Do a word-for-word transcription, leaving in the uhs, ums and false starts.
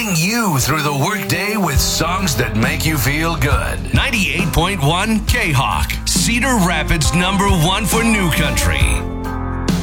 getting you through the workday with songs that make you feel good. ninety-eight point one K-Hawk, Cedar Rapids number one for new country.